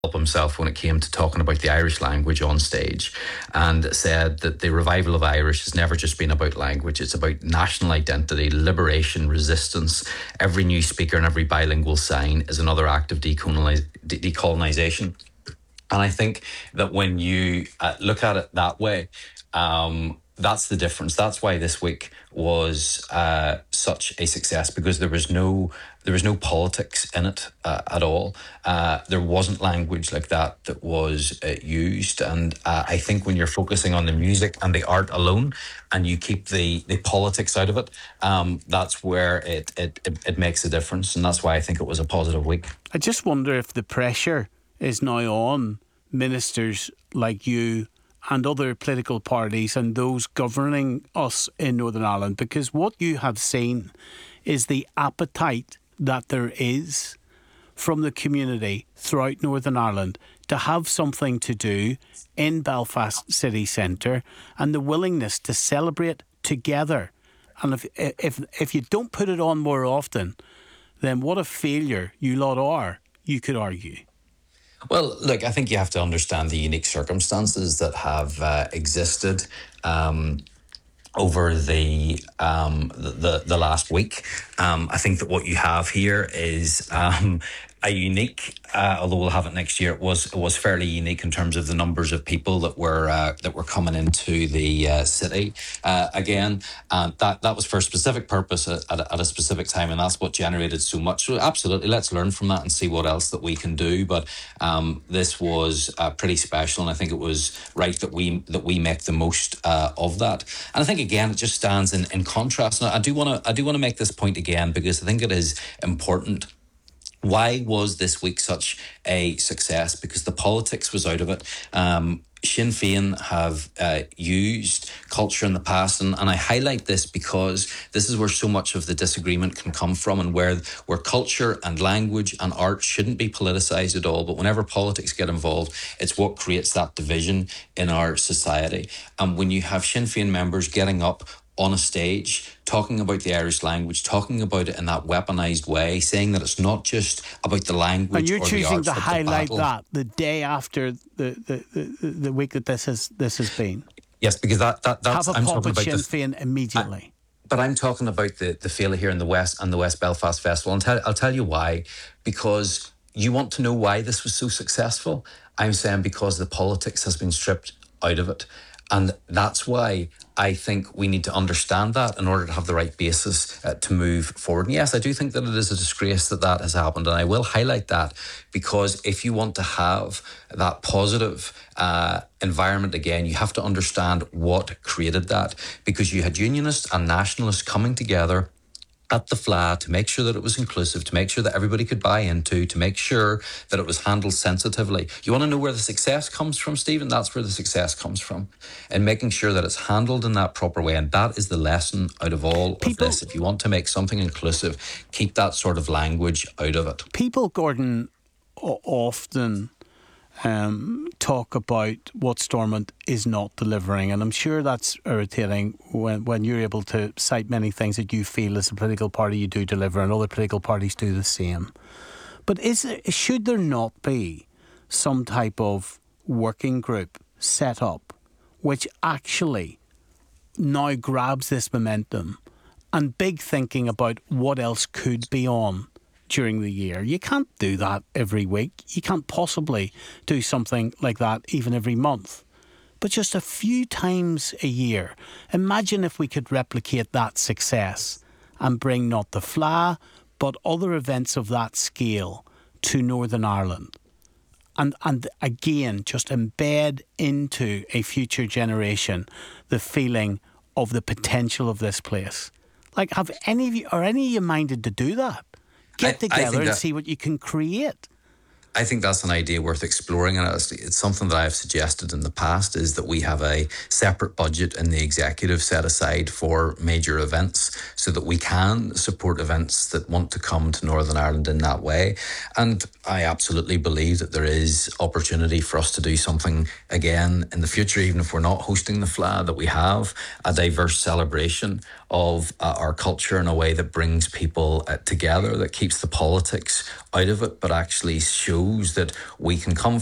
help himself when it came to talking about the Irish language on stage, and said that the revival of Irish has never just been about language. It's about national identity, liberation, resistance. Every new speaker and every bilingual sign is another act of decolonization. And I think that when you look at it that way, that's the difference. That's why this week was such a success, because there was no politics in it at all. There wasn't language like that was used. And I think when you're focusing on the music and the art alone, and you keep the politics out of it, that's where it makes a difference. And that's why I think it was a positive week. I just wonder if the pressure is now on ministers like you and other political parties and those governing us in Northern Ireland, because what you have seen is the appetite that there is from the community throughout Northern Ireland to have something to do in Belfast city centre, and the willingness to celebrate together. And if you don't put it on more often, then what a failure you lot are, you could argue. Well, look, I think you have to understand the unique circumstances that have existed over the last week. I think that what you have here is a unique, although we'll have it next year. It was fairly unique in terms of the numbers of people that were coming into the city again. That was for a specific purpose at a specific time, and that's what generated so much. So absolutely, let's learn from that and see what else that we can do. But this was pretty special, and I think it was right that we make the most of that. And I think again, it just stands in contrast. And I do want to make this point again, because I think it is important. Why was this week such a success? Because the politics was out of it. Sinn Féin have used culture in the past, and I highlight this because this is where so much of the disagreement can come from, and where culture and language and art shouldn't be politicised at all. But whenever politics get involved, it's what creates that division in our society. And when you have Sinn Féin members getting up on a stage, talking about the Irish language, talking about it in that weaponised way, saying that it's not just about the language. And you're or choosing the arts, to highlight that the day after the week that this has been. Yes, because that's have a I'm pop talking at about Sinn Féin immediately. But I'm talking about the Féile here in the West and the West Belfast Festival. And I'll tell you why. Because you want to know why this was so successful. I'm saying because the politics has been stripped out of it. And that's why I think we need to understand that in order to have the right basis to move forward. And yes, I do think that it is a disgrace that has happened. And I will highlight that, because if you want to have that positive environment again, you have to understand what created that. Because you had unionists and nationalists coming together at the FLA to make sure that it was inclusive, to make sure that everybody could buy into, to make sure that it was handled sensitively. You want to know where the success comes from, Stephen? That's where the success comes from. And making sure that it's handled in that proper way. And that is the lesson out of all of this. If you want to make something inclusive, keep that sort of language out of it. People, Gordon, often talk about what Stormont is not delivering, and I'm sure that's irritating when you're able to cite many things that you feel as a political party you do deliver, and other political parties do the same. But should there not be some type of working group set up which actually now grabs this momentum and big thinking about what else could be on during the year? You can't do that every week. You can't possibly do something like that even every month. But just a few times a year. Imagine if we could replicate that success and bring not the FLA, but other events of that scale to Northern Ireland. And again, just embed into a future generation the feeling of the potential of this place. Like, are any of you minded to do that? Get together and see what you can create. I think that's an idea worth exploring, and it's something that I've suggested in the past, is that we have a separate budget in the executive set aside for major events so that we can support events that want to come to Northern Ireland in that way. And I absolutely believe that there is opportunity for us to do something again in the future, even if we're not hosting the FLA, that we have a diverse celebration of our culture in a way that brings people together, that keeps the politics out of it, but actually shows knows that we can come